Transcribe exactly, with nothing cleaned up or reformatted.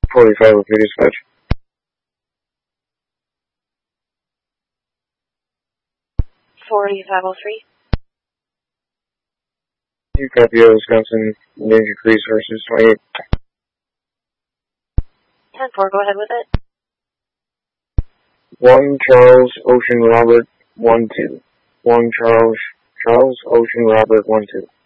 forty-five with your dispatch. forty-five oh three. You copy of Wisconsin Ninja Crease versus twenty-eight. ten four, go ahead with it. one Charles Ocean Robert one two. one Charles Charles Ocean Robert one two.